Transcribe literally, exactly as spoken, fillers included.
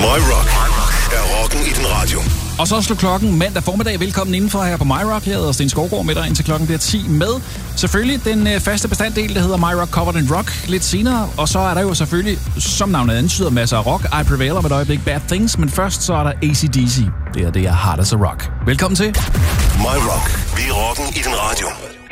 My Rock er rocken i din radio. Og så slår klokken mandag formiddag. Velkommen indenfor her på My Rock. Jeg hedder Sten Skovgaard med dig indtil klokken bliver ti med. Selvfølgelig den faste bestanddel, der hedder My Rock Covered in Rock lidt senere. Og så er der jo selvfølgelig, som navnet antyder, masser af rock. I Prevail om et øjeblik Bad Things. Men først så er der A C D C. Det er det, er Hard as a Rock. Velkommen til. My Rock. Vi er rocken i din radio.